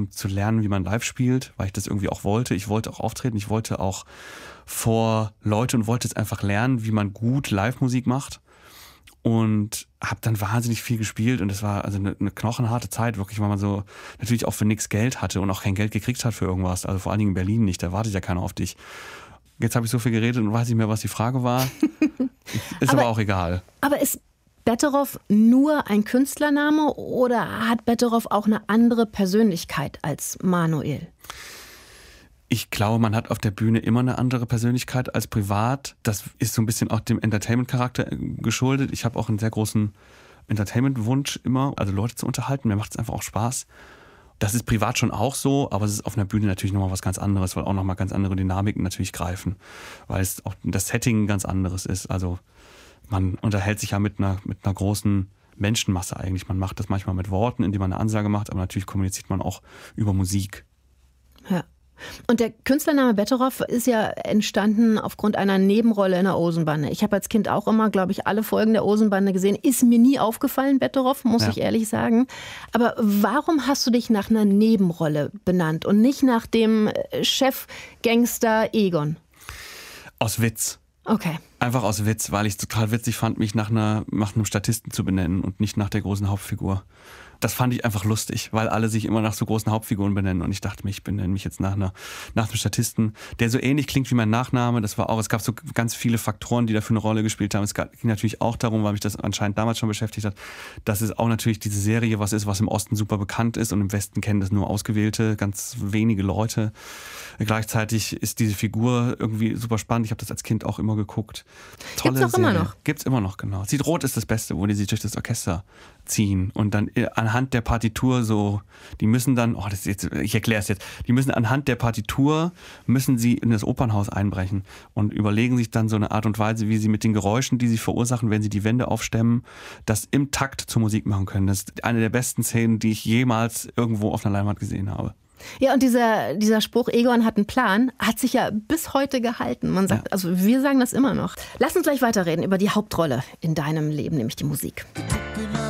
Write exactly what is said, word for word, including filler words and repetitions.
um zu lernen, wie man live spielt, weil ich das irgendwie auch wollte. Ich wollte auch auftreten, ich wollte auch vor Leute und wollte jetzt einfach lernen, wie man gut Live-Musik macht. Und habe dann wahnsinnig viel gespielt und es war also eine, eine knochenharte Zeit, wirklich, weil man so natürlich auch für nichts Geld hatte und auch kein Geld gekriegt hat für irgendwas. Also vor allen Dingen in Berlin nicht, da wartet ja keiner auf dich. Jetzt habe ich so viel geredet und weiß nicht mehr, was die Frage war. Ist aber, aber auch egal. Aber ist Betteroff nur ein Künstlername oder hat Betteroff auch eine andere Persönlichkeit als Manuel? Ich glaube, man hat auf der Bühne immer eine andere Persönlichkeit als privat. Das ist so ein bisschen auch dem Entertainment-Charakter geschuldet. Ich habe auch einen sehr großen Entertainment-Wunsch immer, also Leute zu unterhalten. Mir macht es einfach auch Spaß. Das ist privat schon auch so, aber es ist auf einer Bühne natürlich nochmal was ganz anderes, weil auch nochmal ganz andere Dynamiken natürlich greifen. Weil es auch das Setting ein ganz anderes ist. Also man unterhält sich ja mit einer, mit einer großen Menschenmasse eigentlich. Man macht das manchmal mit Worten, indem man eine Ansage macht, aber natürlich kommuniziert man auch über Musik. Ja. Und der Künstlername Betteroff ist ja entstanden aufgrund einer Nebenrolle in der Olsenbande. Ich habe als Kind auch immer, glaube ich, alle Folgen der Olsenbande gesehen. Ist mir nie aufgefallen, Betteroff, muss ja. ich ehrlich sagen. Aber warum hast du dich nach einer Nebenrolle benannt und nicht nach dem Chefgangster Egon? Aus Witz. Okay. Einfach aus Witz, weil ich es total witzig fand, mich nach, einer, nach einem Statisten zu benennen und nicht nach der großen Hauptfigur. Das fand ich einfach lustig, weil alle sich immer nach so großen Hauptfiguren benennen. Und ich dachte mir, ich benenne mich jetzt nach, einer, nach einem Statisten, der so ähnlich klingt wie mein Nachname. Das war auch, es gab so ganz viele Faktoren, die dafür eine Rolle gespielt haben. Es ging natürlich auch darum, weil mich das anscheinend damals schon beschäftigt hat, dass es auch natürlich diese Serie was ist, was im Osten super bekannt ist und im Westen kennen das nur ausgewählte, ganz wenige Leute. Gleichzeitig ist diese Figur irgendwie super spannend. Ich habe das als Kind auch immer geguckt. Tolle Gibt's auch Serie. immer noch? Gibt's immer noch, genau. Sieht Rot ist das Beste, wo die sich durch das Orchester ziehen und dann anhand der Partitur so, die müssen dann, oh, das ist jetzt, ich erkläre es jetzt, die müssen anhand der Partitur, müssen sie in das Opernhaus einbrechen und überlegen sich dann so eine Art und Weise, wie sie mit den Geräuschen, die sie verursachen, wenn sie die Wände aufstemmen, das im Takt zur Musik machen können. Das ist eine der besten Szenen, die ich jemals irgendwo auf einer Leinwand gesehen habe. Ja, und dieser, dieser Spruch, Egon hat einen Plan, hat sich ja bis heute gehalten. Man sagt, ja. also wir sagen das immer noch. Lass uns gleich weiterreden über die Hauptrolle in deinem Leben, nämlich die Musik.